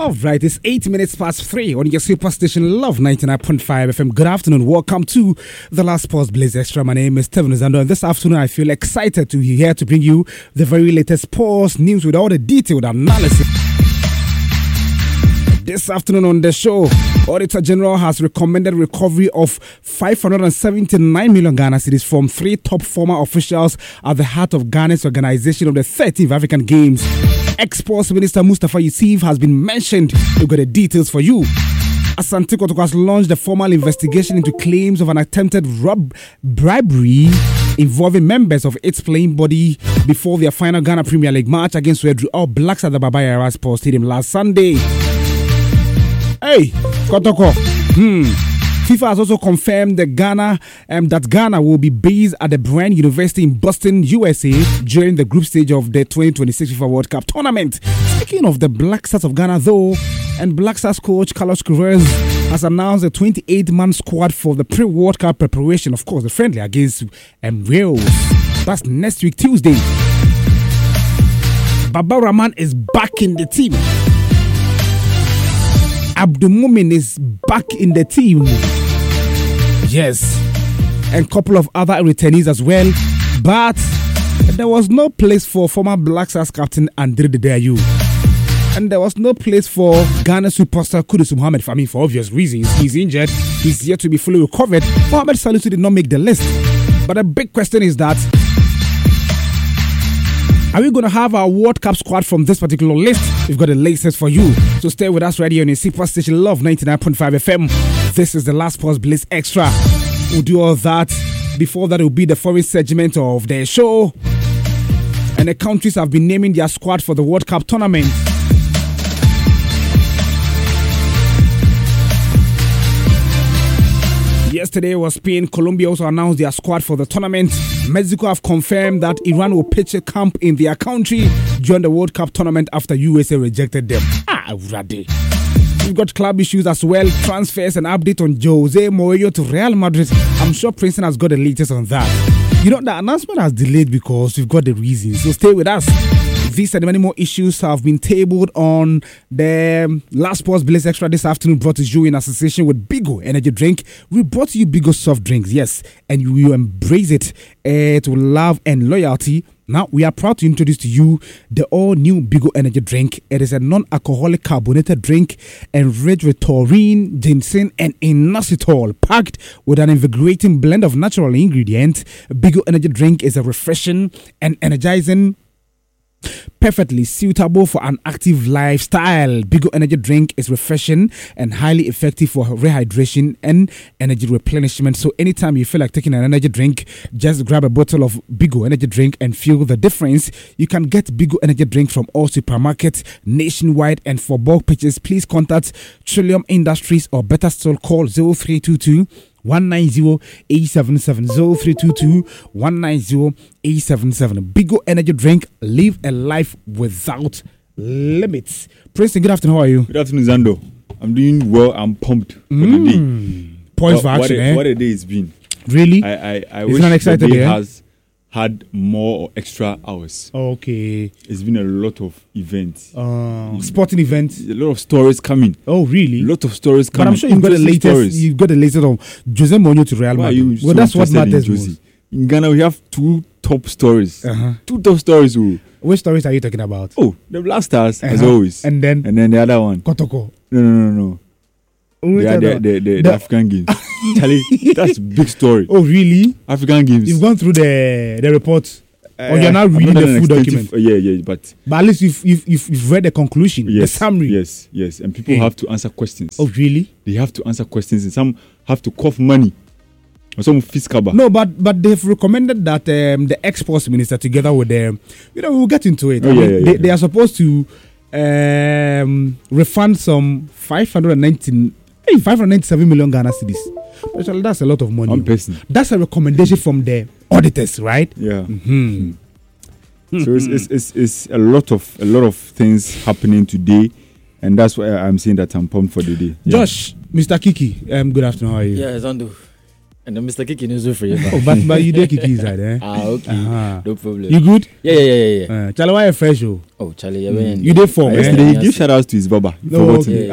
All right, it's 8 minutes past 3 on your superstation Love 99.5 FM. Good afternoon. Welcome to the Last Pause Blaze Extra. My name is Steven Zando, and this afternoon I feel excited to be here to bring you the very latest sports news with all the detailed analysis. This afternoon on the show, Auditor General has recommended recovery of 579 million Ghana cedis from 3 top former officials at the heart of Ghana's organization of the 13th African Games. Ex-Sports Minister Mustafa Yusuf has been mentioned. We've got the details for you. Asante Kotoko has launched a formal investigation into claims of an attempted bribery involving members of its playing body before their final Ghana Premier League match against Red All Blacks at the Baba Yara Sports Stadium last Sunday. Hey, Kotoko. FIFA has also confirmed that Ghana will be based at the Brown University in Boston, USA during the group stage of the 2026 FIFA World Cup tournament. Speaking of the Black Stars of Ghana though, and Black Stars coach Carlos Queiroz has announced a 28-man squad for the pre-World Cup preparation, of course, the friendly against Wales. That's next week, Tuesday. Baba Rahman is back in the team. Abdul Mumin is back in the team. Yes. And a couple of other returnees as well. But there was no place for former Black Stars captain Andre Dedeayu. And there was no place for Ghana superstar Kudus Mohamed Fahmy for obvious reasons. He's injured. He's yet to be fully recovered. Mohamed Salisu did not make the list. But the big question is that, are we going to have our World Cup squad from this particular list? We've got the latest for you. So stay with us right here on your superstation Love 99.5 FM. This is the Last Pause Blaze Extra. We'll do all that. Before that, it will be the foreign segment of the show. And the countries have been naming their squad for the World Cup tournament. Yesterday was Spain. Colombia also announced their squad for the tournament. Mexico have confirmed that Iran will pitch a camp in their country during the World Cup tournament after USA rejected them. Already. We've got club issues as well. Transfers and update on Jose Mourinho to Real Madrid. I'm sure Princeton has got the latest on that. You know, the announcement has delayed because we've got the reasons. So stay with us. These and many more issues have been tabled on the Last Pause Blaze Extra this afternoon, brought to you in association with Bigo Energy Drink. We brought to you Bigo soft drinks, yes, and you embrace it with love and loyalty. Now, we are proud to introduce to you the all-new Bigo Energy Drink. It is a non-alcoholic carbonated drink enriched with taurine, ginseng, and inositol, packed with an invigorating blend of natural ingredients. Bigo Energy Drink is a refreshing and energizing, perfectly suitable for an active lifestyle. Bigo Energy Drink is refreshing and highly effective for rehydration and energy replenishment. So anytime you feel like taking an energy drink, just grab a bottle of Bigo Energy Drink and feel the difference. You can get Bigo Energy Drink from all supermarkets nationwide, and for bulk purchase, please contact Trillium Industries or better still call 0322 190-877 0322-190-877. Bigo Energy Drink. Live a life without limits. Princeton, good afternoon. How are you? Good afternoon, Zando. I'm doing well. I'm pumped for the day. Points for action, what a day it's been. Really? I wish the day has had more or extra hours. Okay. It's been a lot of events. Sporting events. A lot of stories coming. Oh, really? A lot of stories coming. But I'm sure you've got the latest. Stories. You've got the latest of Jose Mourinho to Real Madrid. Well, that's what matters most. In Ghana, we have 2 top stories. 2 top stories. Which stories are you talking about? Oh, the Black Stars, as always. And then the other one. Kotoko. No. The African Games. Charlie, that's a big story. Oh, really? African Games. You've gone through the report. Or you're not reading the full document. Yeah, but at least you've read the conclusion, the summary. Yes. And people have to answer questions. Oh, really? They have to answer questions, and some have to cough money. Or some fiskaba. No, but they've recommended that the Ex-Sports Minister, together with them, we'll get into it. They are supposed to refund some 597 million Ghana cedis. Actually, that's a lot of money. One person. That's a recommendation from the auditors, right? Yeah. So it's a lot of things happening today, and that's why I'm saying that I'm pumped for the day. Josh, Mr. Kiki, good afternoon. How are you? Yeah, Zando. And then Mr. Kiki knows for you. But you did Kiki inside, eh? Okay. No problem. You good? Yeah. Charlie, why a fresh show? Oh, Charlie, you did for yesterday. He gave shout outs to his baba. No, okay.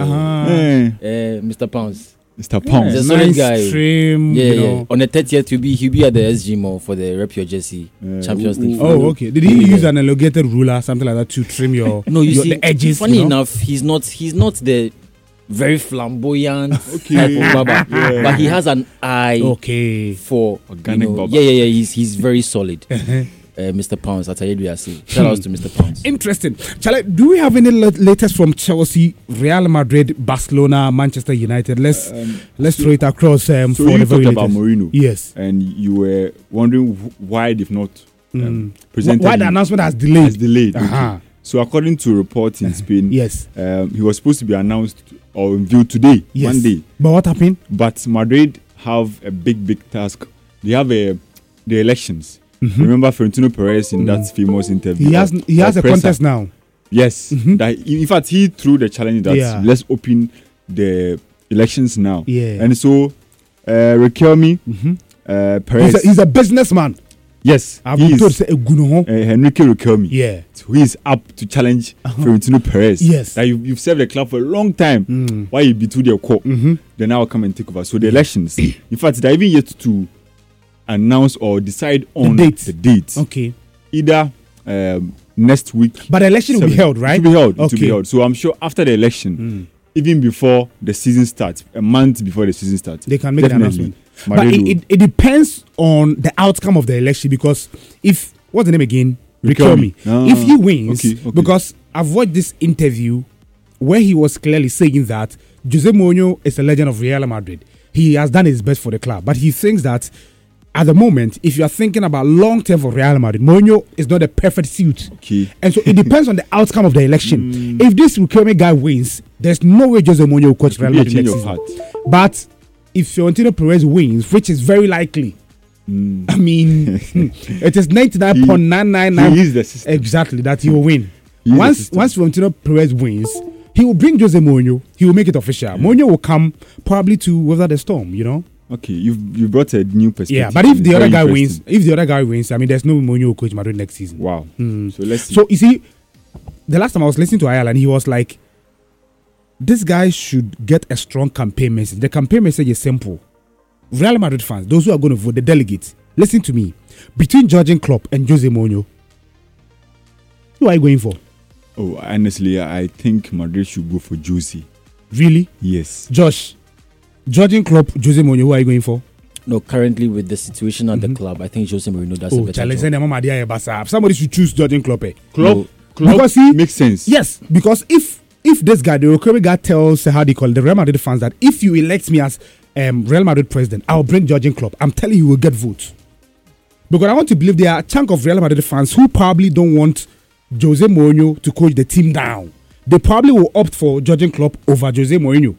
Mr. Pounds. Mr. Pounds. The nice guy. Stream, yeah. On the 30th, he'll be at the SG Mall for the Rep Your Jersey Champions League. Oh, okay. Did he use an elongated ruler, something like that, to trim your the edges? Funny enough, he's not the very flamboyant type of baba, but he has an eye for organic baba. Yeah. He's very solid. Mr. Pounds, shout out to Mr. Pounds. Interesting. Charlie, do we have any latest from Chelsea, Real Madrid, Barcelona, Manchester United? Let's throw it across so for you the very talked about Mourinho. Yes. And you were wondering why they've not presented. Why the announcement has delayed. Okay. So according to reports in Spain, yes, he was supposed to be announced or unveiled today, Monday. But what happened? But Madrid have a big task. They have the elections. Remember Florentino Perez in that famous interview. He has a contest now. Yes. That, in fact, he threw the challenge that let's open the elections now. Yeah. And so Riquelme, Perez. He's a businessman. Yes. I've been told to say Enrique Riquelme. Yeah. So he is up to challenge Florentino Perez. Yes. That you've served the club for a long time. Why you be to their court? Then I'll come and take over. So the elections. In fact, they're even yet to announce or decide on the date. Okay. Either next week. But the election will be held, right? It will be held. So I'm sure after the election, even before the season starts, a month before the season starts, they can make an announcement. But it depends on the outcome of the election, because if what's the name again? Riquelme. If he wins, because I've watched this interview where he was clearly saying that Jose Mourinho is a legend of Real Madrid. He has done his best for the club, but he thinks that at the moment, if you are thinking about long term for Real Madrid, Mourinho is not a perfect suit. Okay. And so it depends on the outcome of the election. If this Riquelme guy wins, there's no way Jose Mourinho will coach Real Madrid next season. But if Florentino Perez wins, which is very likely, I mean, it is 99.999. He is the system. Exactly, that he will win. Once Florentino Perez wins, he will bring Jose Mourinho. He will make it official. Mourinho will come probably to weather the storm, you know. Okay, you brought a new perspective. Yeah, but if the other guy wins, I mean, there's no Mourinho will coach Madrid next season. Wow. So let's see. So you see, the last time I was listening to Ireland, he was like, this guy should get a strong campaign message. The campaign message is simple. Real Madrid fans, those who are going to vote, the delegates, listen to me. Between Jurgen Klopp and Jose Mourinho, who are you going for? Oh, honestly, I think Madrid should go for Jose. Really? Yes. Josh, Jurgen Klopp, Jose Mourinho, who are you going for? No, currently with the situation at the club, I think Jose Mourinho does a better job. Somebody should choose Jurgen Klopp. Klopp because he makes sense. Yes, because if this guy, the Riquelme guy, tells the Real Madrid fans that if you elect me as Real Madrid president, I'll bring Jurgen Klopp, I'm telling you, he will get votes. Because I want to believe there are a chunk of Real Madrid fans who probably don't want Jose Mourinho to coach the team down. They probably will opt for Jurgen Klopp over Jose Mourinho.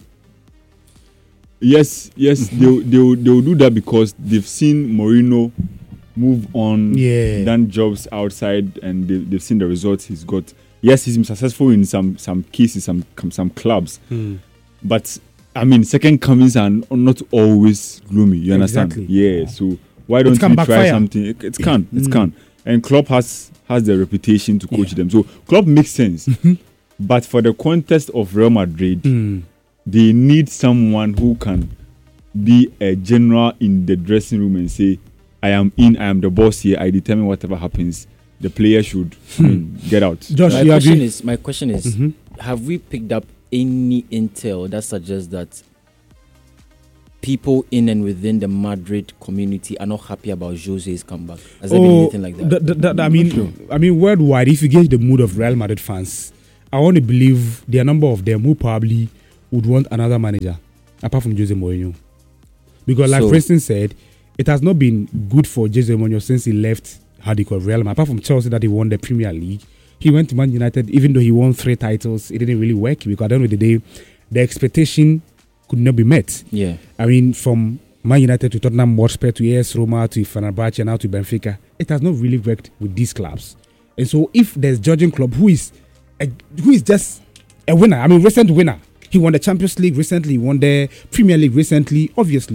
Yes, they'll do that because they've seen Mourinho move on, done jobs outside, and they've seen the results he's got. Yes, he's been successful in some cases, some clubs, but I mean, second comings are not always gloomy. You understand? Exactly. Yeah. So why don't you try something? It can. And Klopp has the reputation to coach them. So Klopp makes sense. But for the context of Real Madrid, they need someone who can be a general in the dressing room and say, I am the boss here, I determine whatever happens. The player should get out. Josh, my question is have we picked up any intel that suggests that people in and within the Madrid community are not happy about Jose's comeback? Has there been anything like that? I mean, worldwide, if you gauge the mood of Real Madrid fans, I want to believe there are a number of them who probably would want another manager apart from Jose Mourinho. Because like Preston said, it has not been good for Jose Mourinho since he left Real Madrid. Apart from Chelsea that he won the Premier League, he went to Man United. Even though he won 3 titles, it didn't really work because at the end of the day, the expectation could not be met. Yeah, I mean, from Man United to Tottenham Hotspur to AS Roma to Fenerbahce and now to Benfica, it has not really worked with these clubs. And so, if there's Jurgen Klopp, who is just a winner, I mean, recent winner, he won the Champions League recently, he won the Premier League recently. Obviously,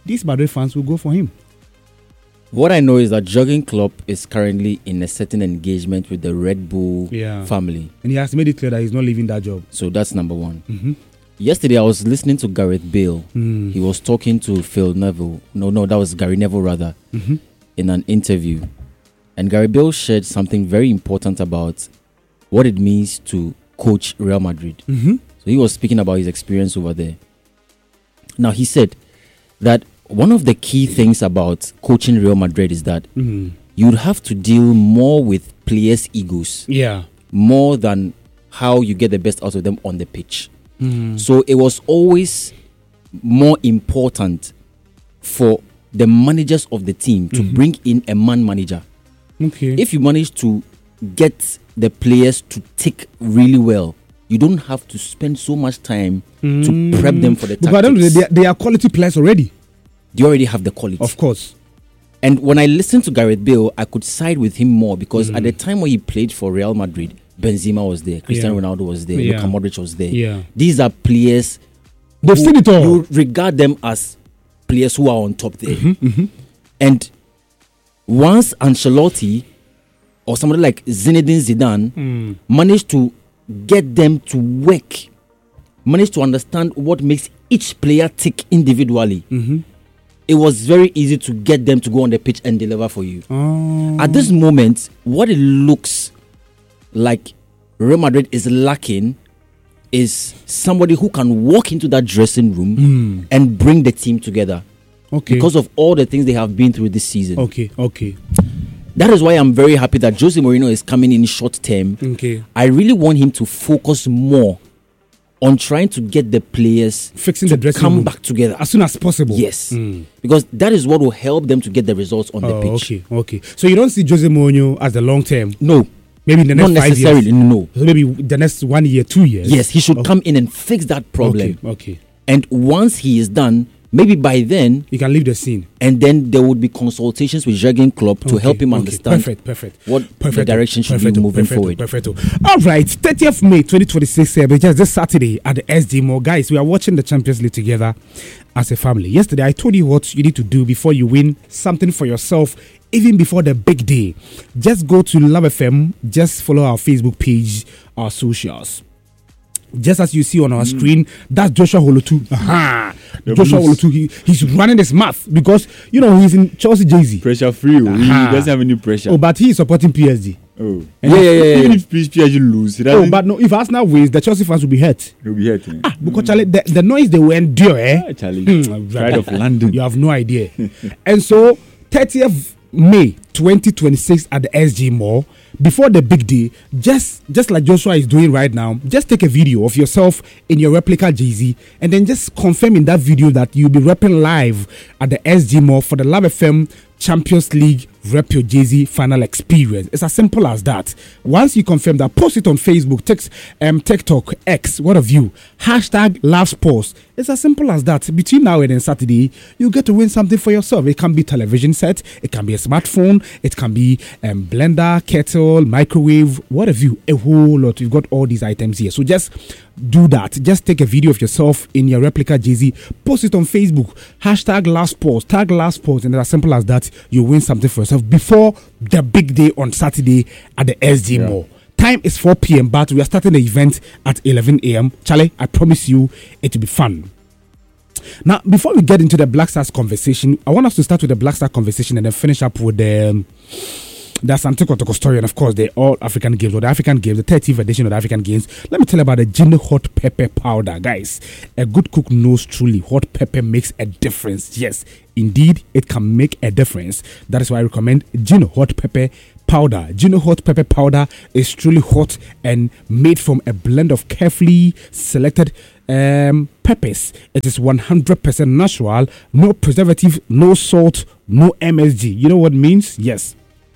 these Madrid fans will go for him. What I know is that Jurgen Klopp is currently in a certain engagement with the Red Bull family. And he has made it clear that he's not leaving that job. So that's number one. Mm-hmm. Yesterday, I was listening to Gareth Bale. He was talking to Phil Neville. No, that was Gary Neville, rather, in an interview. And Gary Bale shared something very important about what it means to coach Real Madrid. So he was speaking about his experience over there. Now, he said that one of the key things about coaching Real Madrid is that you'd have to deal more with players' egos. Yeah. More than how you get the best out of them on the pitch. So it was always more important for the managers of the team to bring in a man manager. Okay. If you manage to get the players to tick really well, you don't have to spend so much time to prep them for the tactics. But they are quality players already. They already have the quality. Of course. And when I listened to Gareth Bale, I could side with him more because at the time when he played for Real Madrid, Benzema was there, Cristiano Ronaldo was there, Luka Modric was there. Yeah. These are players. They've seen it all. You regard them as players who are on top there. And once Ancelotti or somebody like Zinedine Zidane managed to get them to work, managed to understand what makes each player tick individually, it was very easy to get them to go on the pitch and deliver for you. At this moment, what it looks like Real Madrid is lacking is somebody who can walk into that dressing room and bring the team together. Okay. Because of all the things they have been through this season. Okay. That is why I'm very happy that Jose Mourinho is coming in short term. Okay. I really want him to focus more on trying to get the players fixing the dressing come room back together as soon as possible. Yes. Because that is what will help them to get the results on the pitch. Okay. So you don't see Jose Mourinho as the long term? No. Maybe in the next 5 years? No. So maybe the next 1 year, 2 years? Yes, he should come in and fix that problem. Okay. And once he is done, maybe by then he can leave the scene, and then there would be consultations with Jurgen Klopp to help him understand the direction should be moving forward. All right, 30th May 2026, just this Saturday at the SD Mall. Guys, we are watching the Champions League together as a family. Yesterday, I told you what you need to do before you win something for yourself, even before the big day. Just go to Love FM, just follow our Facebook page, our socials. Just as you see on our screen, that's Joshua Holotu. Joshua Holotu, he's running his mouth because, he's in Chelsea jersey. Pressure free. He doesn't have any pressure. Oh, but he is supporting PSG. Oh. Even if PSG lose. But no, if Arsenal wins, the Chelsea fans will be hurt. They'll be hurt. Because Charlie, the noise they will endure, Pride of London. You have no idea. And so, 30th May 2026 at the SG Mall, before the big day, just like Joshua is doing right now, just take a video of yourself in your replica jersey and then just confirm in that video that you'll be repping live at the SG Mall for the Love FM Champions League Rep Your Jersey final experience. It's as simple as that. Once you confirm that, post it on Facebook, TikTok, X, what have you, #LoveSports. It's as simple as that. Between now and then Saturday, you get to win something for yourself. It can be television set, it can be a smartphone, it can be blender, kettle, microwave, what have you, a whole lot. You've got all these items here. So just do that. Just take a video of yourself in your replica jersey, post it on Facebook, #LoveSports, tag LoveSports, and it's as simple as that. You win something for yourself before the big day on Saturday at the SG Mall. Time is 4 p.m. but we are starting the event at 11 a.m. Charlie, I promise you it will be fun. Now, before we get into the Black Stars conversation, I want us to start with the Black Star conversation and then finish up with the Asante Kotoko story and, of course, the All African Games, or the African Games, the 30th edition of the African Games. Let me tell you about the Gino hot pepper powder. Guys, a good cook knows truly hot pepper makes a difference. Yes, indeed, it can make a difference. That is why I recommend Gino hot pepper powder. Gino hot pepper powder is truly hot and made from a blend of carefully selected peppers. It is 100% natural, no preservative, no salt, no MSG. You know what it means? Yes.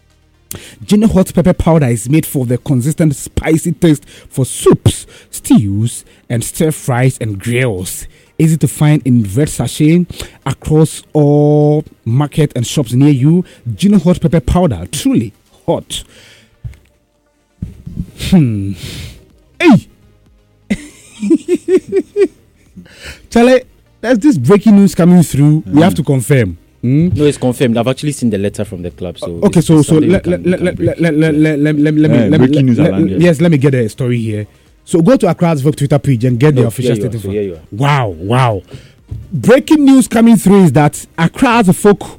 Gino hot pepper powder is made for the consistent spicy taste for soups, stews, and stir fries and grills. Easy to find in red sachet across all market and shops near you. Gino hot pepper powder, truly hot. Hey! Charlie, there's this breaking news coming through. We have to confirm. No, it's confirmed. I've actually seen the letter from the club. So okay, so let me yes, let me get a story here. So go to Accra's Vogue Twitter page and get the official statement. So you are. Wow. Breaking news coming through is that Accra's Folk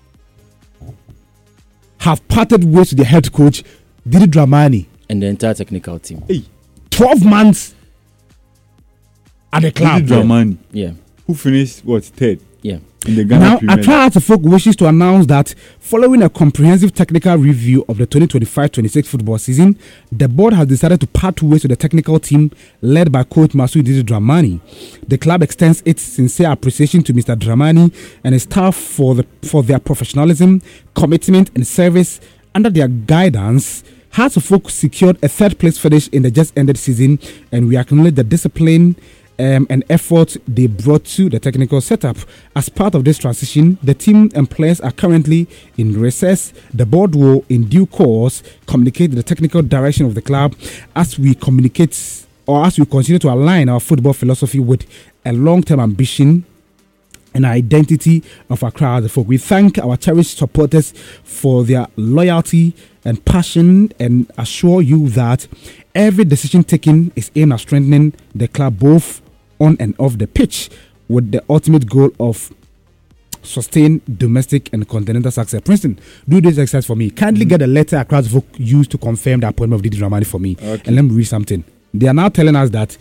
have parted ways with the head coach Didi Dramani and the entire technical team. 12 months at the club. Didi Dramani. Yeah. Who finished third? Yeah. In the Ghana now, Accra Folk wishes to announce that following a comprehensive technical review of the 2025-26 football season, the board has decided to part ways with the technical team led by coach Masudi Didi Dramani. The club extends its sincere appreciation to Mr. Dramani and his staff for their professionalism, commitment, and service under their guidance. Hearts of Folk secured a third-place finish in the just-ended season, and we acknowledge the discipline and effort they brought to the technical setup. As part of this transition, the team and players are currently in recess. The board will, in due course, communicate the technical direction of the club as we communicate or as we continue to align our football philosophy with a long-term ambition and identity of Accra as a Folk. We thank our cherished supporters for their loyalty and passion and assure you that every decision taken is aimed at strengthening the club both on and off the pitch with the ultimate goal of sustained domestic and continental success. Princeton, do this exercise for me. Kindly get a letter across Vogue used to confirm the appointment of Didi Dramani for me. Okay. And let me read something. They are now telling us that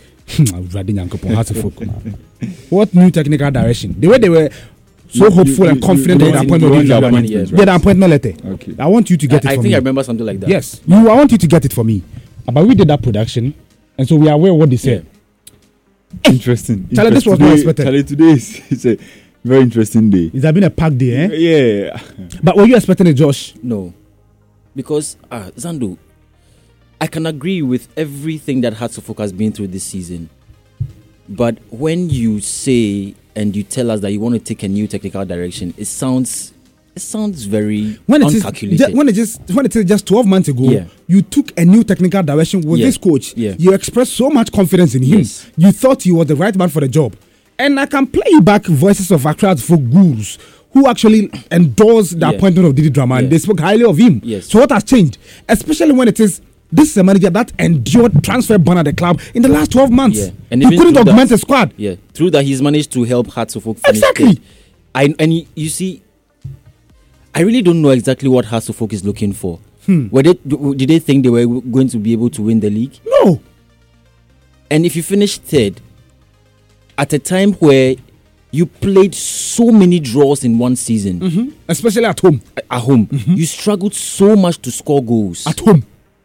what new technical direction? The way they were so hopeful and confident in the appointment of Didi Dramani. Get the appointment letter. Okay. I want you to get it for me. I think I remember something like that. Yes. I want you to get it for me. But we did that production, and so we are aware of what they said. Yeah. Interesting. Charlie, this was not expected. Charlie, today is a very interesting day. It has been a packed day, eh? Yeah. But were you expecting it, Josh? No. Because, Zando, I can agree with everything that Hearts of Folk has been through this season. But when you say and you tell us that you want to take a new technical direction, it sounds very uncalculated. When it is just 12 months ago, you took a new technical direction with this coach. Yeah. You expressed so much confidence in him. Yes. You thought he was the right man for the job. And I can play back voices of Accra's Folk gurus who actually endorsed the appointment of Didi Dramani. Yeah. They spoke highly of him. Yes. So what has changed? Especially when it is this is a manager that endured transfer ban at the club in the last 12 months. Yeah. And he couldn't augment the squad. Yeah. Through that, he's managed to help Hearts of Folk finish. Exactly. You see, I really don't know exactly what Hearts of Folk is looking for. Did they think they were going to be able to win the league? No. And if you finish third, at a time where you played so many draws in one season, especially at home. You struggled so much to score goals. At home.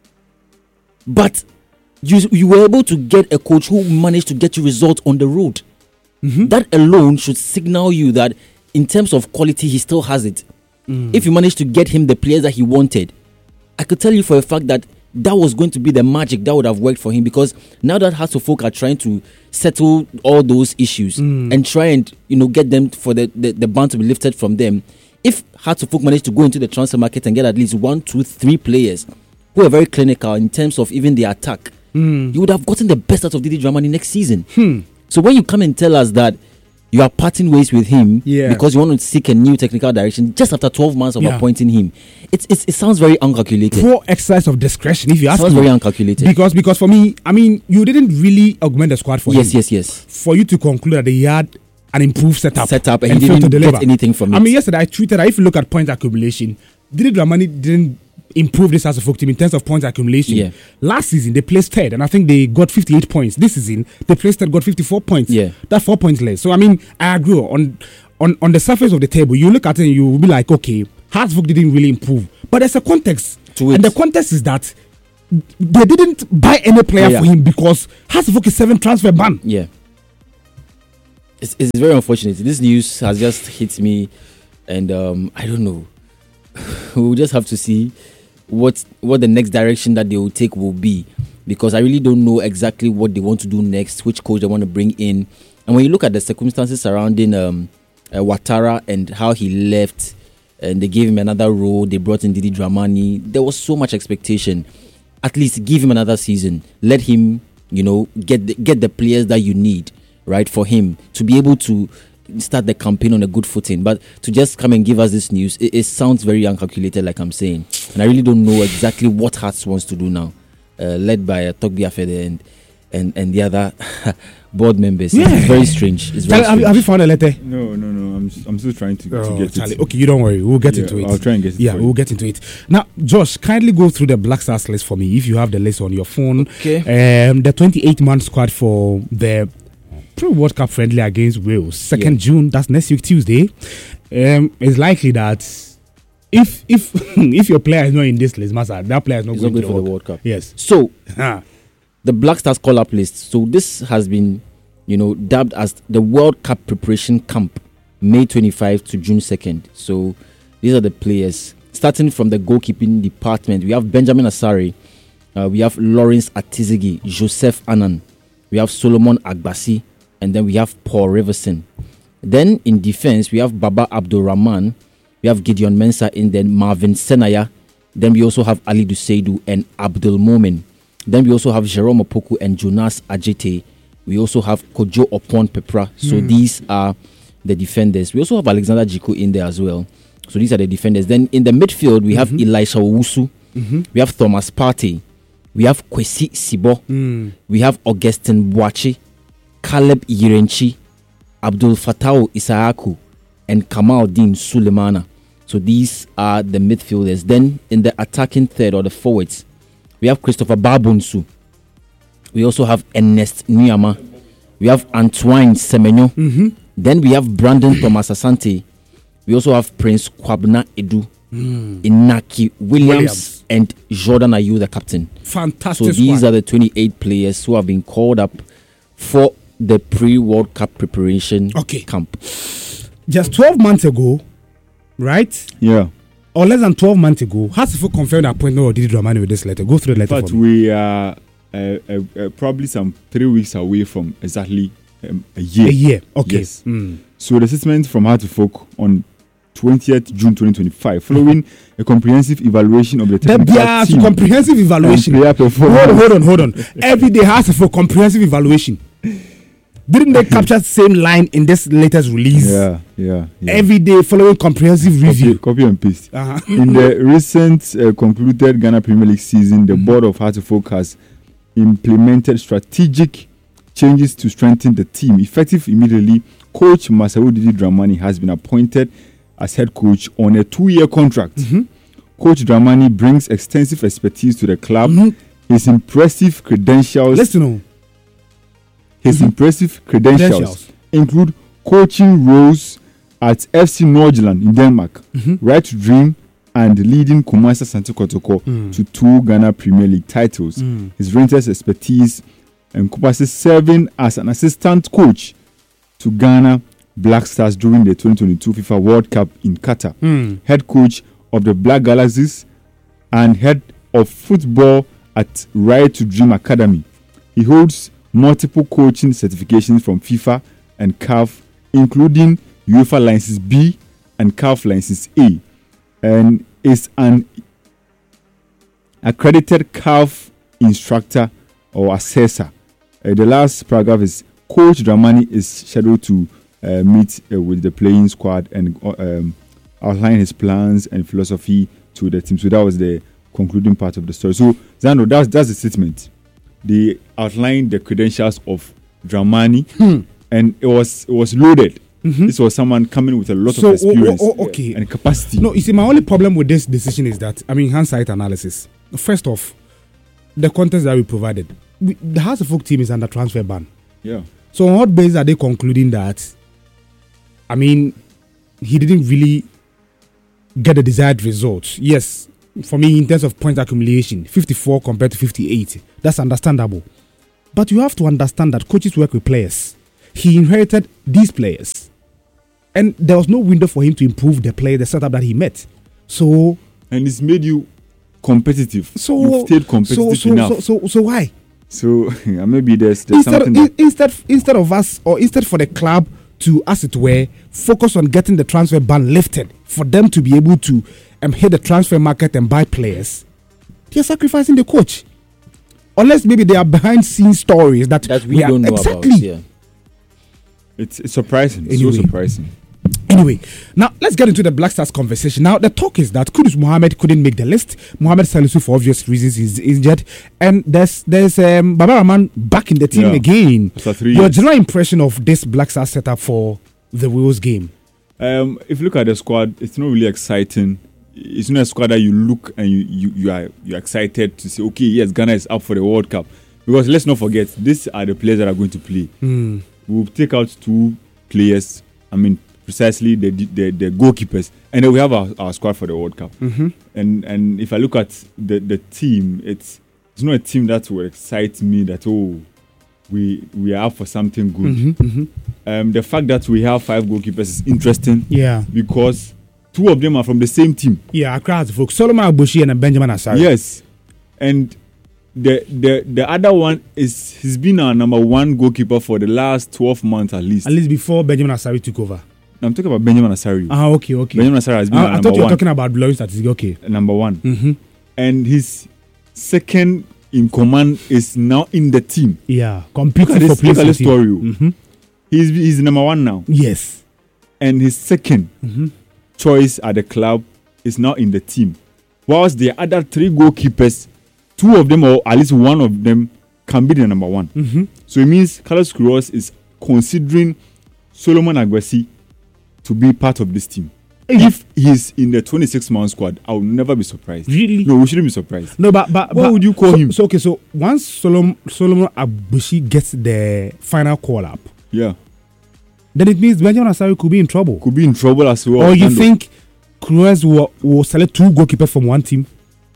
But you were able to get a coach who managed to get you results on the road. That alone should signal you that in terms of quality, he still has it. If you managed to get him the players that he wanted, I could tell you for a fact that was going to be the magic that would have worked for him, because now that Hearts of Folk are trying to settle all those issues and try and get them for the ban to be lifted from them. If Hearts of Folk managed to go into the transfer market and get at least 1, 2, 3 players who are very clinical in terms of even the attack, you would have gotten the best out of Didi Dramani next season. So when you come and tell us that you are parting ways with him because you want to seek a new technical direction just after 12 months of appointing him, it sounds very uncalculated. Poor exercise of discretion, if you ask me. Sounds very uncalculated. Because for me, I mean, you didn't really augment the squad for him. Yes. For you to conclude that he had an improved setup and he didn't get anything from it. I mean, yesterday I tweeted that if you look at point accumulation, Didi Dramani didn't improve this as a Folk team in terms of points accumulation. Last season they placed third and I think they got 58 points. This season they placed third, got 54 points. That's 4 points less. So I mean, I agree on the surface of the table. You look at it and you will be like, okay, Hearts Folk didn't really improve, but there's a context to it. And the context is that they didn't buy any player for him because Hearts Folk is 7 transfer ban. It's very unfortunate. This news has just hit me, and I don't know. We'll just have to see what the next direction that they will take will be, because I really don't know exactly what they want to do next, which coach they want to bring in. And when you look at the circumstances surrounding Ouattara and how he left, and they gave him another role, they brought in Didi Dramani, there was so much expectation. At least give him another season, let him get the players that you need, right, for him to be able to start the campaign on a good footing. But to just come and give us this news, it sounds very uncalculated, like I'm saying. And I really don't know exactly what Hearts wants to do now, led by Togbi Afede and the other board members. Yeah. It's very strange. It's very strange. Have you found a letter? No. I'm still trying to get it. Okay, you don't worry. We'll get into it. I'll try and get it. Yeah, we'll get into it. Now, Josh, kindly go through the Black Stars list for me if you have the list on your phone. Okay. The 28-man squad for the Pre-World Cup friendly against Wales, 2nd June. That's next week, Tuesday. It's likely that if if your player is not in this list, Masa, that player is not going to for the World Cup. Yes. So the Black Stars call-up list. So this has been, dubbed as the World Cup preparation camp, May 25 to June 2nd. So these are the players. Starting from the goalkeeping department, we have Benjamin Asare, we have Lawrence Atizigi, Joseph Annan, we have Solomon Agbasi, and then we have Paul Riverson. Then in defense, we have Baba Abdulrahman, we have Gideon Mensah, and then Marvin Senaya. Then we also have Ali Duseidu and Abdul Momin. Then we also have Jerome Opoku and Jonas Ajete. We also have Kojo Opon Pepra. So these are the defenders. We also have Alexander Jiko in there as well. So these are the defenders. Then in the midfield, we have Elisha Owusu. We have Thomas Partey. We have Kwesi Sibo. We have Augustin Boachi, Caleb Yirenchi, Abdul Fattah Isaaku, and Kamal Din Sulemana. So these are the midfielders. Then in the attacking third, or the forwards, we have Christopher Babunsu. We also have Ernest Nyama. We have Antoine Semenyo. Then we have Brandon Thomas Asante. We also have Prince Kwabena Edu, Inaki Williams, and Jordan Ayew, the captain. Fantastic. So these are the 28 players who have been called up for the pre-World Cup preparation camp. Just 12 months ago, right? Yeah. Or less than 12 months ago, Hearts confirmed the appointment of Didi Dramani with this letter. Go through the letter. But we are probably some 3 weeks away from exactly a year. A year, okay. Yes. So the assessment from Hearts on 20th June 2025, following a comprehensive evaluation of the technical team. Comprehensive evaluation. Hold on. Every day Hearts for comprehensive evaluation. Didn't they capture the same line in this latest release? Yeah. Every day following comprehensive review. Copy and paste. In the recent concluded Ghana Premier League season, the board of Hearts has implemented strategic changes to strengthen the team. Effective immediately, Coach Masao Didi Dramani has been appointed as head coach on a 2-year contract. Coach Dramani brings extensive expertise to the club. His impressive credentials. His impressive credentials include coaching roles at FC Nordsjælland in Denmark, Right to Dream, and leading Kumasi Asante Kotoko to 2 Ghana Premier League titles. His Rangers expertise encompasses serving as an assistant coach to Ghana Black Stars during the 2022 FIFA World Cup in Qatar, head coach of the Black Galaxies, and head of football at Right to Dream Academy. He holds multiple coaching certifications from FIFA and CAF, including UEFA License B and CAF License A, and is an accredited CAF instructor or assessor. The last paragraph is Coach Dramani is scheduled to meet with the playing squad and outline his plans and philosophy to the team. So that was the concluding part of the story. So Zando, that's the statement. They outlined the credentials of Dramani, and it was loaded. This was someone coming with a lot of experience and capacity. No, you see, my only problem with this decision is that, hindsight analysis. First off, the context that we provided. The Hearts of Oak team is under transfer ban. Yeah. So on what basis are they concluding that, he didn't really get the desired results? Yes, for me, in terms of point accumulation, 54 compared to 58. That's understandable. But you have to understand that coaches work with players. He inherited these players. And there was no window for him to improve the setup that he met. So... And it's made you competitive. You've stayed competitive enough. So why? So maybe there's something... Instead of us, or instead for the club to, as it were, focus on getting the transfer ban lifted, for them to be able to hit the transfer market and buy players, they're sacrificing the coach. Unless maybe they are behind-scene stories that we don't know about. Yeah. It's surprising. Anyway. So surprising. Anyway, now let's get into the Black Stars conversation. Now, the talk is that Kudus Mohammed couldn't make the list. Mohamed Salisu, for obvious reasons, is injured. And there's Baba Rahman back in the team again. Your general impression of this Black Stars setup for the Wales game? If you look at the squad, it's not really exciting. It's not a squad that you look and you're excited to say, okay, yes, Ghana is up for the World Cup. Because let's not forget, these are the players that are going to play. We'll take out 2 players. I mean, precisely the goalkeepers, and then we have our squad for the World Cup. And if I look at the team, it's not a team that will excite me that we are up for something good. The fact that we have 5 goalkeepers is interesting. Yeah, because 2 of them are from the same team. Yeah, across the folks, Solomon Agboshi and Benjamin Asare. Yes, and the other one he's been our number 1 goalkeeper for the last 12 months at least. At least before Benjamin Asare took over. I'm talking about Benjamin Asare. Okay. Benjamin Asare has been I thought you were talking about blowing statistics. Okay. Number 1. And his second in command is now in the team. Yeah, competing for place. Look at the story. He's number 1 now. Yes. And his second choice at the club is now in the team. Whilst the other 3 goalkeepers, 2 of them or at least 1 of them can be the number 1. So it means Carlos Queiroz is considering Solomon Agboshi to be part of this team. If he's in the 26-man squad, I will never be surprised. Really? No, we shouldn't be surprised. No, but what would you call him? So once Solomon Agboshi gets the final call up, then it means Benjamin Asare could be in trouble. Could be in trouble as well. Or you think Queiroz will select 2 goalkeepers from one team?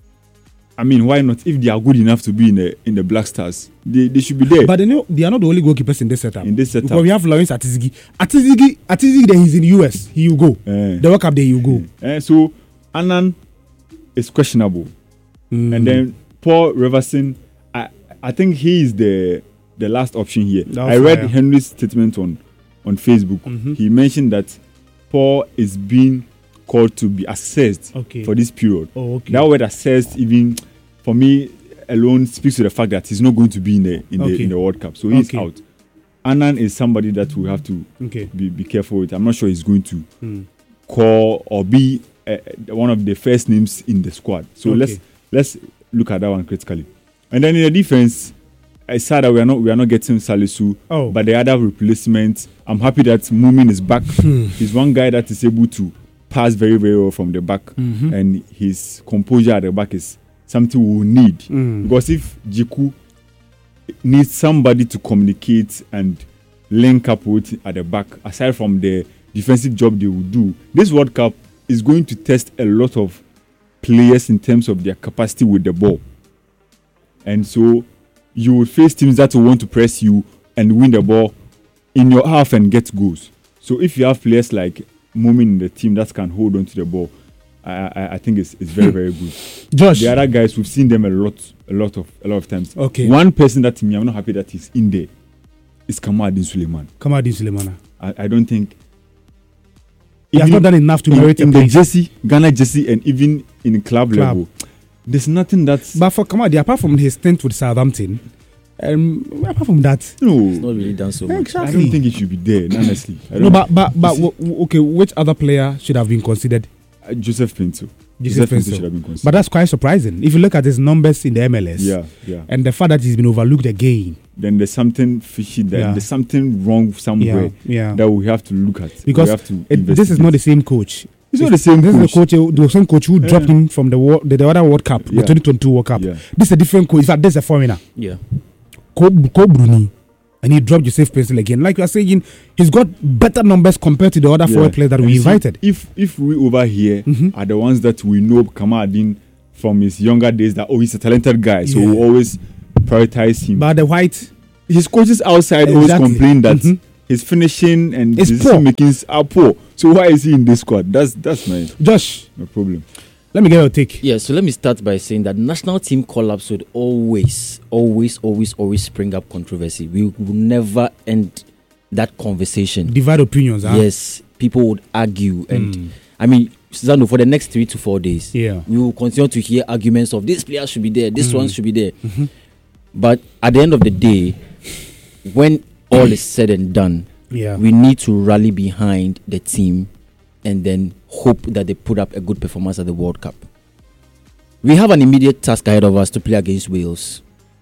I mean, why not? If they are good enough to be in the Black Stars, they should be there. But they are not the only goalkeepers in this setup. Because we have Lawrence Atizigi. Atizigi, then he's in the US. He will go. The World Cup, there you go. So Annan is questionable. And then Paul Reverson, I think he is the last option here. I read Henry's statement on Facebook. He mentioned that Paul is being called to be assessed for this period. That word assessed, even for me alone, speaks to the fact that he's not going to be in the World Cup. So he's out. Annan is somebody that we have to be careful with. I'm not sure he's going to call or be one of the first names in the squad. So let's look at that one critically. And then in the defense, I said that we are not getting Salisu, but the other replacement, I'm happy that Mumin is back. He's one guy that is able to pass very, very well from the back, and his composure at the back is something we will need. Because if Jiku needs somebody to communicate and link up with at the back, aside from the defensive job they will do, this World Cup is going to test a lot of players in terms of their capacity with the ball. And so you will face teams that will want to press you and win the ball in your half and get goals. So if you have players like Mumin in the team that can hold on to the ball, I think it's very, very good. Josh, the other guys, we've seen them a lot of times. One person that I'm not happy that he's in there is Kamaldeen Suleiman. I don't think he has not done enough to merit in the Ghana jersey, and even in club level. There's nothing that's. But for Kamaldeen, apart from his stint with Southampton, apart from that, no, it's not really done so much. Exactly. I don't think he should be there, honestly. Okay, which other player should have been considered? Joseph Pinto. Joseph Pinto should have been considered. But that's quite surprising. If you look at his numbers in the MLS, and the fact that he's been overlooked again, then there's something fishy there. There's something wrong somewhere that we have to look at. Because this is not the same coach. It's not the same coach. This is the same coach who dropped him from the other World Cup, the 2022 World Cup. This is a different coach. In fact, this is a foreigner. Bruni. And he dropped Joseph Pencil again. Like you are saying, he's got better numbers compared to the other foreign players that we invited. If we over here are the ones that we know Kamaldeen from his younger days, that he's a talented guy, so we always prioritize him. But the white, his coaches outside always complain that his finishing and decision makings are poor. So why is he in this squad? That's my Josh. No problem. Let me get your take. Yeah, so let me start by saying that national team collapse would always spring up controversy. We will never end that conversation. Divide opinions, huh? Yes, people would argue. And I mean, Susanno, for the next 3 to 4 days, we will continue to hear arguments of this player should be there, this one should be there. But at the end of the day, when all is said and done, we need to rally behind the team and then hope that they put up a good performance at the World Cup. We have an immediate task ahead of us to play against Wales.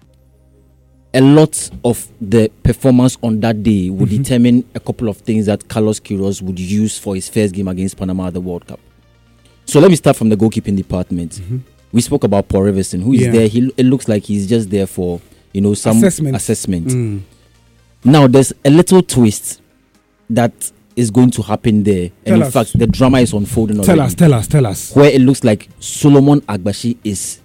A lot of the performance on that day would determine a couple of things that Carlos Queiroz would use for his first game against Panama at the World Cup. So let me start from the goalkeeping department. We spoke about Paul Riverson, who is there. It looks like he's just there for some assessment. Now there's a little twist that is going to happen there, and in fact the drama is unfolding already. Tell us. Where it looks like Solomon Agbashi is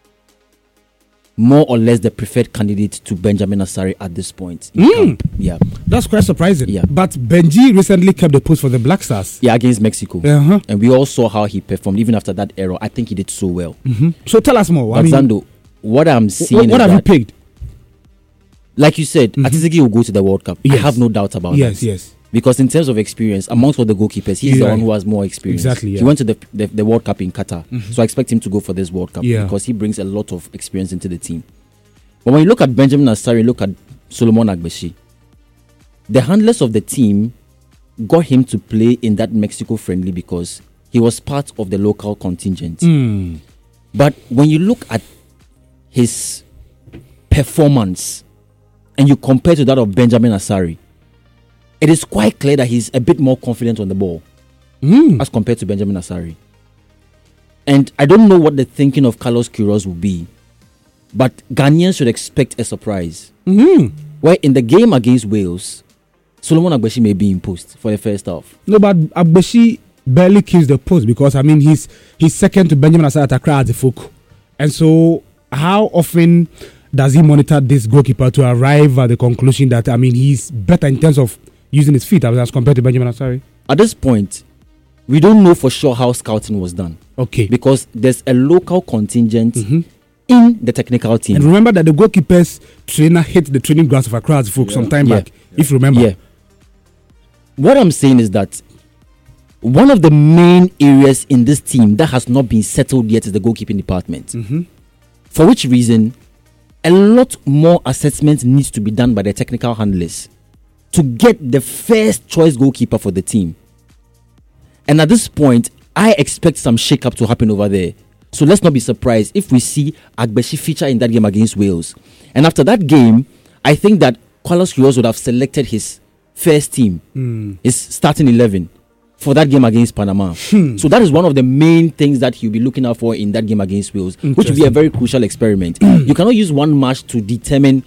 more or less the preferred candidate to Benjamin Asare at this point in camp. Yeah, that's quite surprising. Yeah, but Benji recently kept the post for the Black Stars. Yeah, against Mexico, and we all saw how he performed. Even after that error, I think he did so well. So tell us more. But Zando, what I'm seeing, what have you picked? Like you said, Atiseki will go to the World Cup. Yes. I have no doubt about that. Yes. Because in terms of experience, amongst all the goalkeepers, he's the one who has more experience. Exactly. Yeah. He went to the World Cup in Qatar. So I expect him to go for this World Cup because he brings a lot of experience into the team. But when you look at Benjamin Asare, look at Solomon Agbashi, the handlers of the team got him to play in that Mexico friendly because he was part of the local contingent. But when you look at his performance and you compare to that of Benjamin Asare, it is quite clear that he's a bit more confident on the ball as compared to Benjamin Asare. And I don't know what the thinking of Carlos Queiroz will be, but Ghanaians should expect a surprise. Where in the game against Wales, Solomon Agbashi may be in post for the first half. No, but Agbashi barely keeps the post because, he's second to Benjamin Asare at Accra as a folk. And so, how often does he monitor this goalkeeper to arrive at the conclusion that, he's better in terms of using his feet as compared to Benjamin Asare? At this point, we don't know for sure how scouting was done. Okay. Because there's a local contingent in the technical team. And remember that the goalkeeper's trainer hit the training grounds of Accra folk some time back, if you remember. Yeah. What I'm saying is that one of the main areas in this team that has not been settled yet is the goalkeeping department. For which reason, a lot more assessment needs to be done by the technical handlers to get the first choice goalkeeper for the team. And at this point, I expect some shake-up to happen over there. So let's not be surprised if we see Agbashi feature in that game against Wales. And after that game, I think that Carlos Queiroz would have selected his first team, his starting 11, for that game against Panama. So that is one of the main things that he'll be looking out for in that game against Wales, which will be a very crucial experiment. You cannot use one match to determine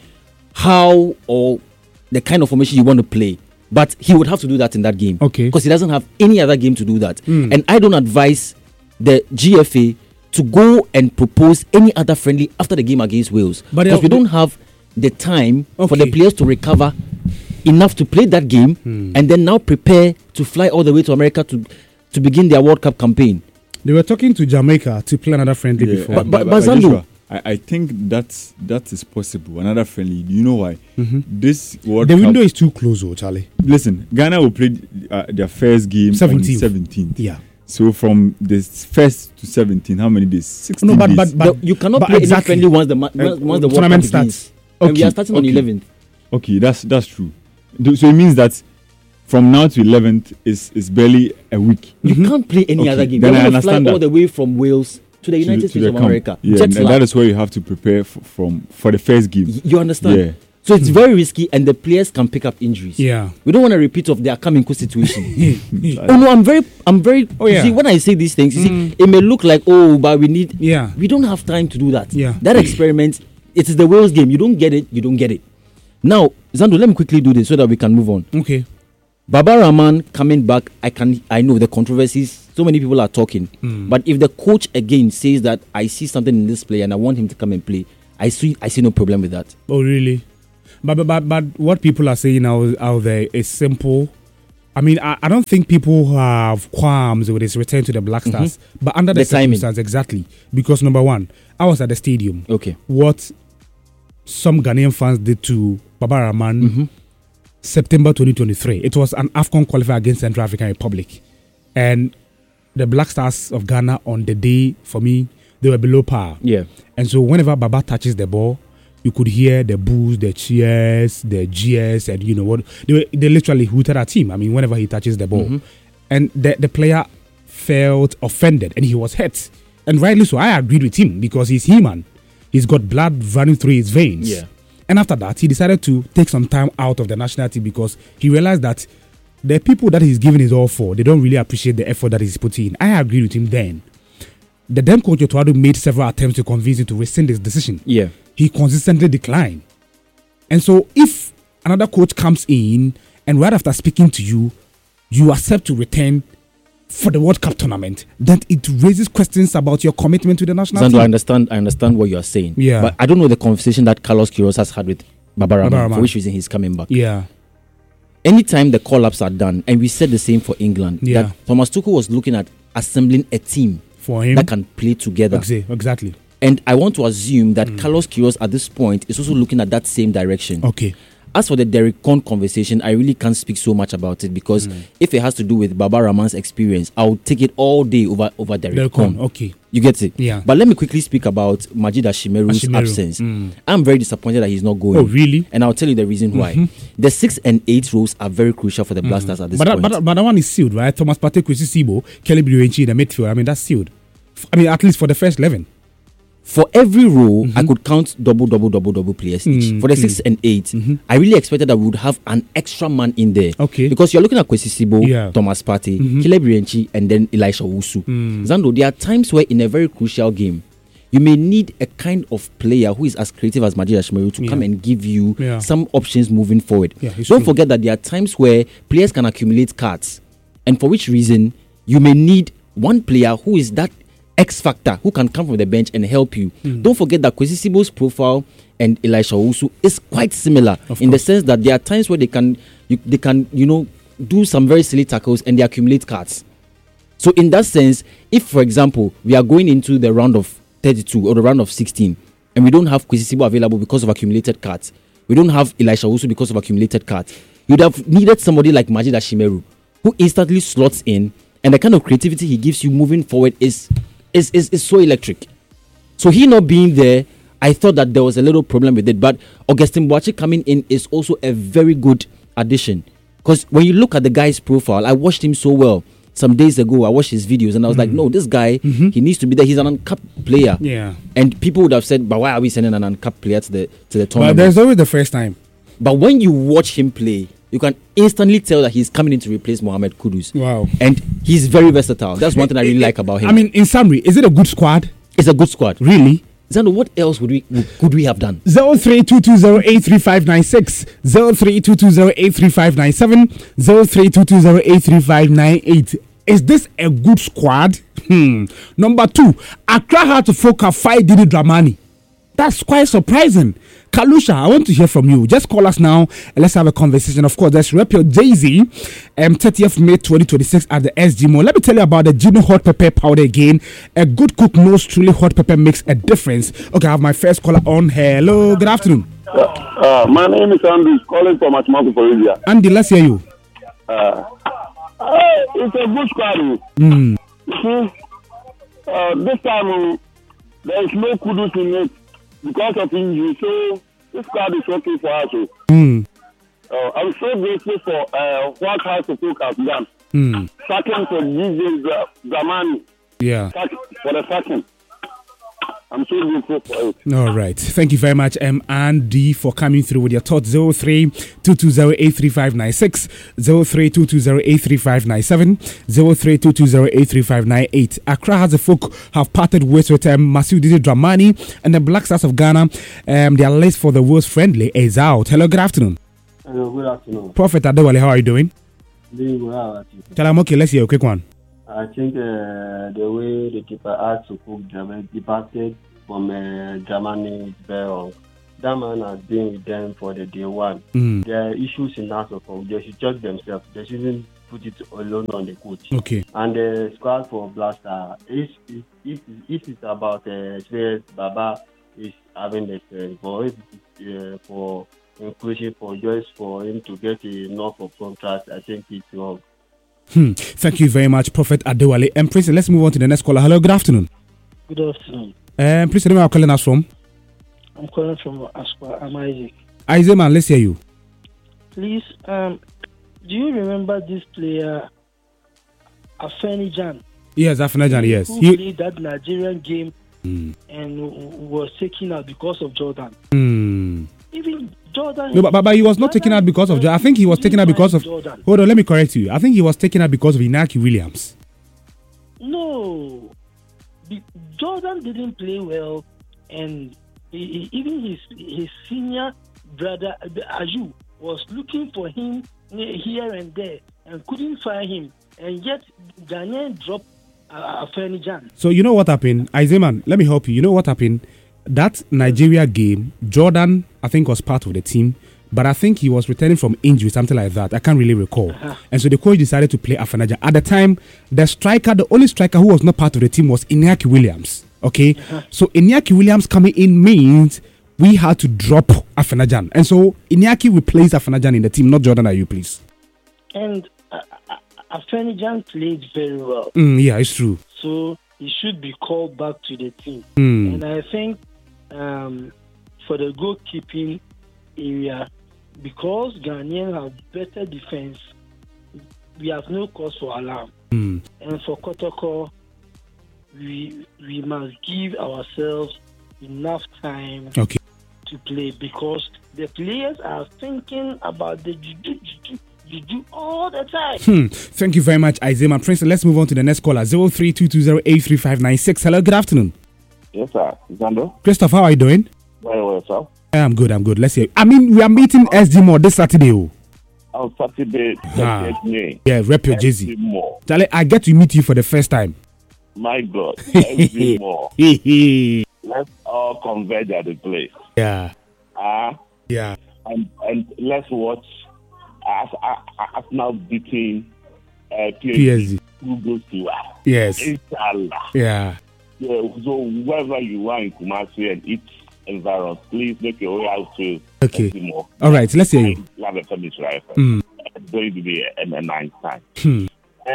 how or the kind of formation you want to play. But he would have to do that in that game. Okay. Because he doesn't have any other game to do that. And I don't advise the GFA to go and propose any other friendly after the game against Wales. Because we don't have the time for the players to recover enough to play that game and then now prepare to fly all the way to America to begin their World Cup campaign. They were talking to Jamaica to play another friendly before. But Zandu, I think that is possible. Another friendly. Do you know why? This World the Cup, window is too close, Charlie. Listen, Ghana will play their first game 17th. On 17th. Yeah. So from the 1st to 17th, how many days? 16 days. But you cannot play any friendly once the World tournament Cup starts. And we are starting on 11th. Okay, that's true. So it means that from now to 11th is barely a week. You can't play any other game. Then You're I going to fly understand all the way from Wales to the United States of America. Yeah, and that is where you have to prepare for the first game. You understand? Yeah. So it's very risky, and the players can pick up injuries. Yeah. We don't want to repeat of the Akaminko situation. Oh no, I'm very. You see, when I say these things, you see, it may look like but we need. Yeah. We don't have time to do that. Yeah. That experiment, it is the Wales game. You don't get it. You don't get it. Now, Zando, let me quickly do this so that we can move on. Okay. Baba Rahman coming back, I know the controversies, so many people are talking. But if the coach again says that I see something in this player and I want him to come and play, I see no problem with that. Oh really? But what people are saying out there is simple. I mean, I don't think people have qualms with his return to the Black Stars, but under the circumstances, exactly. Because number one, I was at the stadium. Okay. What some Ghanaian fans did to Baba Rahman September 2023. It was an AFCON qualifier against Central African Republic. And the Black Stars of Ghana on the day, for me, they were below par. Yeah. And so whenever Baba touches the ball, you could hear the boos, the cheers, the jeers, and you know what they literally hooted at him. I mean, whenever he touches the ball, and the player felt offended and he was hurt, and rightly so. I agreed with him because he's human. He's got blood running through his veins. Yeah. And after that, he decided to take some time out of the national team because he realized that the people that he's giving his all for, they don't really appreciate the effort that he's putting in. I agreed with him then. The then coach Otuado made several attempts to convince him to rescind his decision. Yeah. He consistently declined. And so if another coach comes in and right after speaking to you, you accept to return for the World Cup tournament, then it raises questions about your commitment to the national team. I understand what you are saying. Yeah. But I don't know the conversation that Carlos Queiroz has had with Baba Rahman, for which reason he's coming back. Yeah. Anytime the call-ups are done, and we said the same for England, that Thomas Tuchel was looking at assembling a team for him that can play together. Exactly. And I want to assume that Carlos Queiroz at this point is also looking at that same direction. Okay. As for the Derek Con conversation, I really can't speak so much about it because if it has to do with Baba Rahman's experience, I'll take it all day over Derek Con. Okay. You get it? Yeah. But let me quickly speak about Majid Ashimeru's absence. I'm very disappointed that he's not going. Oh, really? And I'll tell you the reason why. The 6 and 8 roles are very crucial for the Black Stars at this point. But that one is sealed, right? Thomas Partey, Kwesi Sibo, Kelly Biruenchi in the midfield. I mean, that's sealed. I mean, at least for the first 11. For every role, I could count double players each. For the 6 and 8, I really expected that we would have an extra man in there. Okay. Because you're looking at Kwesi Sibo, Thomas Partey, Caleb Biruenchi, and then Elisha Owusu. Zando, there are times where in a very crucial game, you may need a kind of player who is as creative as Majid Ashimeru to come and give you some options moving forward. Don't forget that there are times where players can accumulate cards. And for which reason, you may need one player who is that X factor who can come from the bench and help you. Don't forget that Kwesi Sibo's profile and Elisha Owusu is quite similar in the sense that there are times where they can do some very silly tackles and they accumulate cards. So in that sense, if for example we are going into the round of 32 or the round of 16 and we don't have Kwesi Sibo available because of accumulated cards, we don't have Elisha Owusu because of accumulated cards, you'd have needed somebody like Majid Ashimeru who instantly slots in, and the kind of creativity he gives you moving forward is so electric. So he not being there, I thought that there was a little problem with it. But Augustin Boachi coming in is also a very good addition. Because when you look at the guy's profile, I watched him so well some days ago. I watched his videos and I was like, no, this guy, he needs to be there. He's an uncapped player. Yeah. And people would have said, but why are we sending an uncapped player to the tournament? But there's always the first time. But when you watch him play, you can instantly tell that he's coming in to replace Mohamed Kudus. Wow. And he's very versatile. That's one thing I really like about him. I mean, in summary, is it a good squad? It's a good squad. Really? Zando, what else could we have done? 0322083596, 0322083597, 0322083598. Is this a good squad? Number 2, Accra had to focus 5 Didi Dramani. That's quite surprising. Kalusha, I want to hear from you. Just call us now and let's have a conversation. Of course, let's rep your Jay-Z 30th May 2026 at the SG Mall. Let me tell you about the Gino Hot Pepper Powder again. A good cook knows truly hot pepper makes a difference. Okay, I have my first caller on. Hello, good afternoon. My name is Andy, calling from Achimako, Florida. Andy, let's hear you. It's a good squad. You see, this time there is no Kudus in it because of injury, so this squad is okay for us. I'm so grateful for what House of Folk has done. Second for DJ Dramani. Yeah. For the second. I'm so grateful for it. All right. Thank you very much, Andy, for coming through with your thoughts. 0322083596, 0322083597, 0322083598. Accra has a folk have parted ways with Masud Didi Dramani and the Black Stars of Ghana. Their list for the World's Friendly is out. Hello, good afternoon. Hello, good afternoon. Prophet Adewale, how are you doing? Doing well. Tell him, okay, let's hear a quick one. I think the way the keeper had to cook departed from Germany is very wrong. That man has been with them for the day one. There are issues in House of Folk. They should judge themselves. They shouldn't put it alone on the coach. Okay. And the squad for Blaster, if it's about experience, Baba is having the experience. But if it's for inclusion, for just for him to get enough of contract, I think it's wrong. Thank you very much, Prophet Adewale. And please, let's move on to the next caller. Hello, good afternoon. Good afternoon. Please, where are you calling us from? I'm calling from Aspa. I'm Isaac. Isaac, man, let's hear you. Please, do you remember this player, Afeni Jan? Yes, Afeni Jan, yes. Who played that Nigerian game and was taken out because of Jordan. Even Jordan... No, but he was not taken out because of Jordan. I think he was taken out because of... Jordan. Hold on, let me correct you. I think he was taken out because of Inaki Williams. No. Jordan didn't play well, and even his senior brother, Aju, was looking for him here and there and couldn't find him. And yet, Ghanaian dropped Afeni Jan. So, you know what happened? Isaiah, man, let me help you. You know what happened? That Nigeria game, Jordan, I think, was part of the team. But I think he was returning from injury, something like that. I can't really recall. And so the coach decided to play Afeni Jan. At the time, the only striker who was not part of the team was Inaki Williams. Okay? So Inaki Williams coming in means we had to drop Afeni Jan. And so Inaki replaced Afeni Jan in the team, not Jordan Ayew, please. And Afeni Jan played very well. Yeah, it's true. So he should be called back to the team. And I think for the goalkeeping area, because Ghanaians have better defense, we have no cause for alarm. And for Kotoko, we must give ourselves enough time to play, because the players are thinking about the juju all the time. Thank you very much, Isaiah Prince. Let's move on to the next caller, 0322083596. Hello, good afternoon. Yes, sir. Xander. Christoph, how are you doing? Very well, sir. I'm good. Let's hear. I mean, we are meeting SG Moore this Saturday. On Saturday, May. Yeah, rep your jersey. Charlie, I get to meet you for the first time. My God, SG Moore. Let's all converge at the place. Yeah. Yeah. And let's watch Arsenal beating PSG. Who goes to Yes. Inshallah. Yeah. So wherever you are in Kumasi and its environs, please make your way out to Baltimore. All right, let's hear you. Love the family drive. It's going to be a nice time.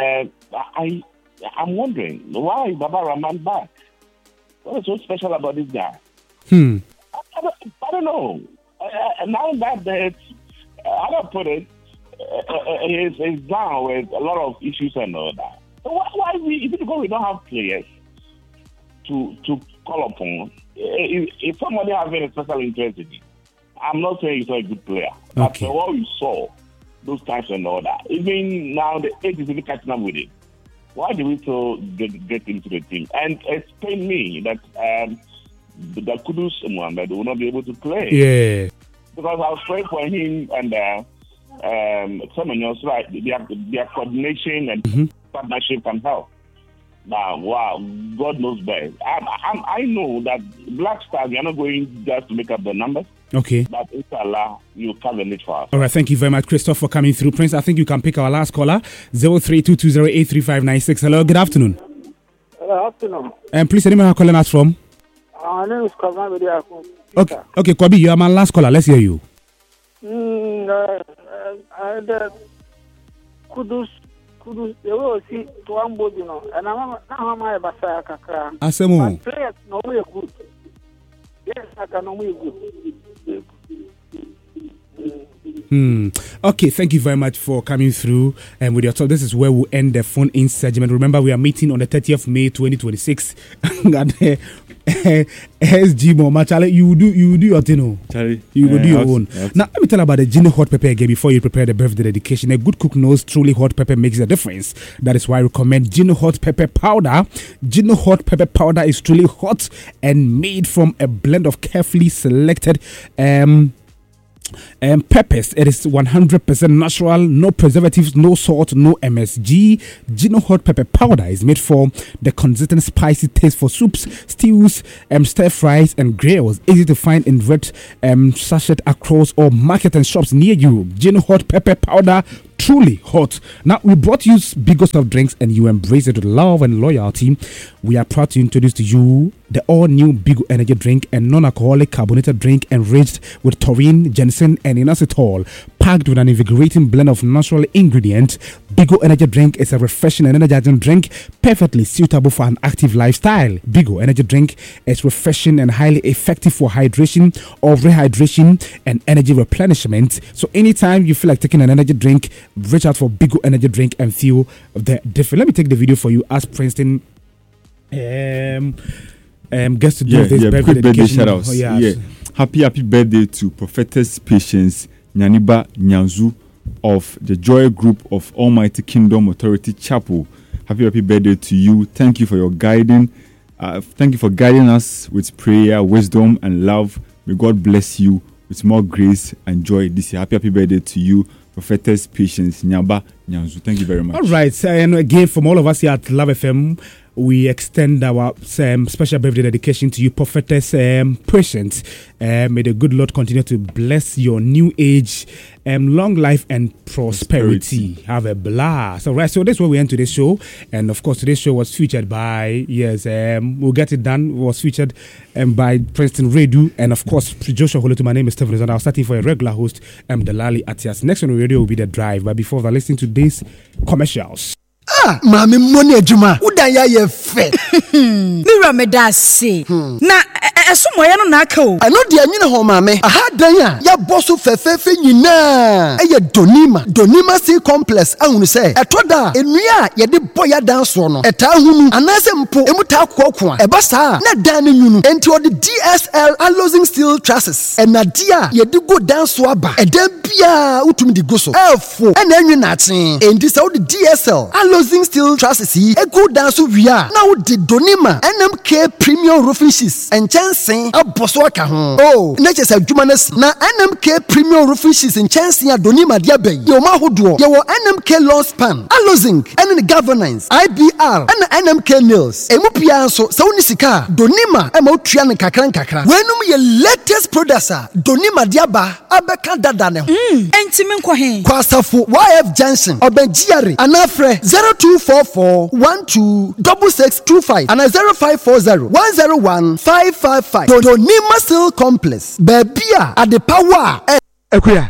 I'm wondering, why is Baba Rahman back? What is so special about this guy? I don't know. Now that I don't put it, he's down with a lot of issues and all that. So why is it because we don't have players to call upon? If somebody having a special interest in it, I'm not saying he's not a good player, but what we saw those times and all that, even now the age is really catching up with it. Why do we still get into the team? And it's pained me that the Kudus Mohammed will not be able to play. Yeah. Because I was praying for him and someone else, right? Their coordination and partnership can help. Now, wow, God knows best. I know that Black Stars, they are not going just to make up the numbers. Okay. But inshallah, you cover it for us. All right, thank you very much, Christoph, for coming through. Prince, I think you can pick our last caller, 0322083596. Hello, good afternoon. Good afternoon. And please, anyone who calling us from? My name is Kwame. Okay, Kwabi, you are my last caller. Let's hear you. Kudus, you will see one body, you know, and I'm a Basaya Kaka. Asemo. Players, no way good. Yes, I can know good. Okay, thank you very much for coming through and with your talk. This is where we'll end the phone-in segment. Remember, we are meeting on the 30th of May 2026. SG Moore, Charlie, you do your thing. Charlie, you will do your own. Now, let me tell you about the Gino hot pepper again before you prepare the birthday dedication. A good cook knows truly hot pepper makes a difference. That is why I recommend Gino hot pepper powder. Gino hot pepper powder is truly hot and made from a blend of carefully selected peppers. It is 100% natural, no preservatives, no salt, no MSG. Gino hot pepper powder is made for the consistent spicy taste for soups, stews, stir fries and grills. Easy to find in red sachet across all market and shops near you. Gino hot pepper powder, truly hot. Now, we brought you Bigos of drinks and you embrace it with love and loyalty. We are proud to introduce to you the all-new Bigo energy drink and non-alcoholic carbonated drink enriched with taurine, ginseng and inositol. Packed with an invigorating blend of natural ingredients, Bigo Energy Drink is a refreshing and energizing drink perfectly suitable for an active lifestyle. Bigo Energy Drink is refreshing and highly effective for hydration or rehydration and energy replenishment. So anytime you feel like taking an energy drink, reach out for Bigo Energy Drink and feel the difference. Let me take the video for you as Princeton gets to do this birthday shout outs. Happy birthday to Prophetess Patience Nyaniba Nyanzu of the Joy Group of Almighty Kingdom Authority Chapel. Happy birthday to you. Thank you for your guiding. Thank you for guiding us with prayer, wisdom, and love. May God bless you with more grace and joy this year. Happy birthday to you, Prophetess Patience Nyaba Nyanzu. Thank you very much. All right. And again, from all of us here at Love FM, we extend our special birthday dedication to you, Prophetess Patience. May the good Lord continue to bless your new age, long life and prosperity. Have a blast. All right, so this is where we end today's show. And of course, today's show was featured by, We'll Get It Done, it was featured by Princeton Radio. And of course, Joshua Holotu. My name is Stephen Rizan. I was starting for a regular host, Delali Atias. Next on the radio will be The Drive. But before that, listen to these commercials. Mami money adwuma udanya ye fe Mira me da se na esomo ye no na aka o ano de anyine ho mame aha dan a ya boso fefefe nyina eye donima sea complex ahunu se etoda enua ye de boya dan so no eta hunu anase mpo emuta kokko a eba saa na dan nyunu enti odi DSL Alozing Steel Trusses enadia ye de go dan so aba edan bia utumi di go so efo ena enwina aten enti se odi DSL Alozing Steel Trusses e go dan so wia na odi donima NMK Premium Roofing Sheets and Chansen aboso aka ho oh na chese adwuma na NMK Premium Roofing Sheets and Chansen adonima dia ben ye ma hodo ye wo NMK Lawn Span Alozing and the Governance IBR and NMK Nails emu pia so se woni sika donima e ma otua ne kakran wenum ye latest products donima dia ba abeka dada ne ho enti me nkɔ he kwasafo YF Junction obenjiare anafre 0244 126625 and 0540 101 555 donima Steel Complex babia at the power ekuya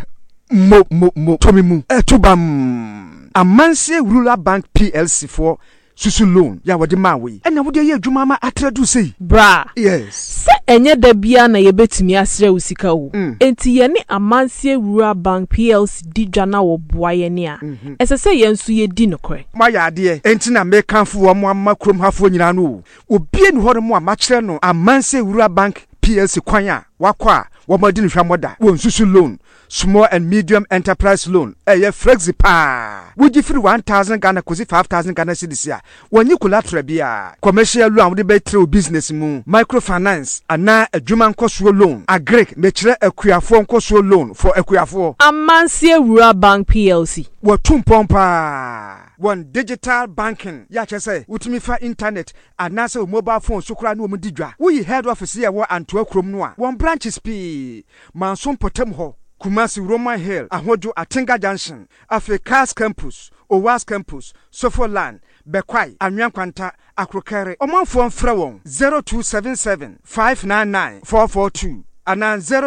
mo tomimu etubam Amansie Rural Bank PLC for susu loan ya wode mawe ena wode ye adwuma ma atradu sei bra yes se enye da bia na ye betimi asre usika wo enti ye ne Amansie Rural Bank PLC di dwana wo boaye ne a esese ye nso ye di nokore ma ya ade enti na me kanfo wo mo amakrom hafo nyina no obi eni ho mo amachre no Amansie Rural Bank PLC kwan a wakwa wo madi no hwamoda wo susu loan small and medium enterprise loan flexi pa would you free 1,000 Ghana kosi 5,000 Ghana cedis ya wonyi collateral bia commercial loan would be through business mu microfinance ana adwuma nkoso loan agric mechire akuafo nkoso loan for akuafo Amansie Rural Bank PLC watumpompa one digital banking ya chese utimi fa internet anase mobile phone sukura no mudidwa we head office ya wo anto akrom no a one branches p mansom potem ho Kumasi Roman Hill, Ahojo Atinga Junction, Africa's Campus, Owas Campus, Sofoland, Bekwai, Anyankwanta, Akrokere, Omanfo Mfrewon, 0277 599 442, and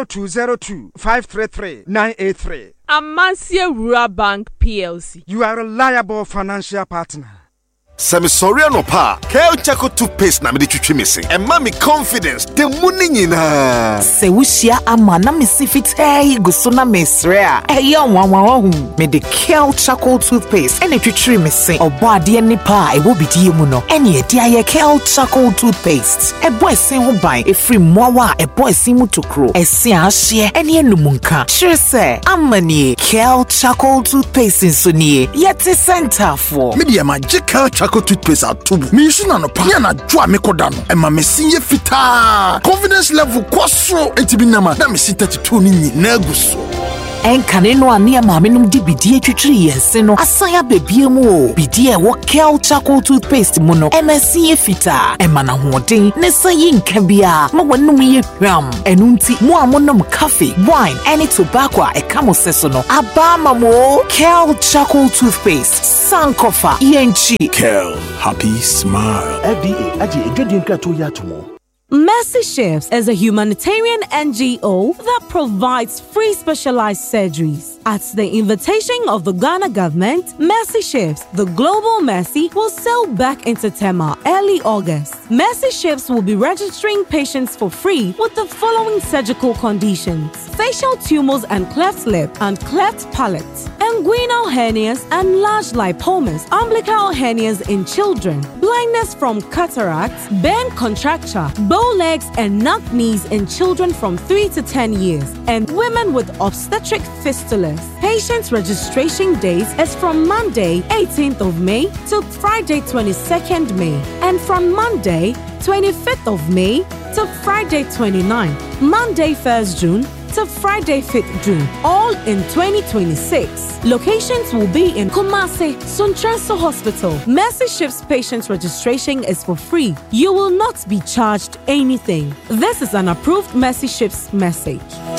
0202 533 983. Amansie Rural Bank PLC. You are a reliable financial partner. Semi sorry no pa. Kale Chaco toothpaste na me de twitwi missing. And mommy confidence. The money nyina. Se wushia ama na me sifit guso na mesrea. Eya wanwa me de Kale Chaco toothpaste. Ene twitwi missing. Obo ade ni pa e wo bidie mu no. Ene e dia ye Kale Chaco toothpaste. E boy sen ho ban e free mowa e boy sen mu tokro. E sen ahye ene enumunka. Chese amani Kale Chaco toothpaste so nie. Yet center for. Media magical Chaco toothpaste atubu. Mi isu na no pa. Ya na dwa me koda no. E ma me sinye fita. Confidence level kwasro enti bi na ma. Na me si 32 ni nyina guso. Enkane no ania maame num di bidie twitwiri yense no asaya bebie mu o bidie wo Kale Chaco toothpaste mu no MSC fita emana hoden ne sayi nka bia ma wonum ye hwam enunti mu amonom cafe wine any tobacco e kamo seso no aba mamo Kale Chaco toothpaste sankofa yenchi Kale happy smile FDA aje edwedi nkrato ya tomo. Mercy Chefs is a humanitarian NGO that provides free specialized surgeries, At the invitation of the Ghana government, Mercy Ships, the global Mercy, will sail back into Tema early August. Mercy Ships will be registering patients for free with the following surgical conditions: facial tumors and cleft lip and cleft palate, inguinal hernias and large lipomas, umbilical hernias in children, blindness from cataracts, band contracture, bow legs and knock knees in children from 3 to 10 years, and women with obstetric fistulas. Patients' registration dates is from Monday, 18th of May to Friday, 22nd May, and from Monday, 25th of May to Friday, 29th, Monday, 1st June to Friday, 5th June, all in 2026. Locations will be in Kumasi, Suntrenso Hospital. Mercy Ships patients registration is for free. You will not be charged anything. This is an approved Mercy Ships message.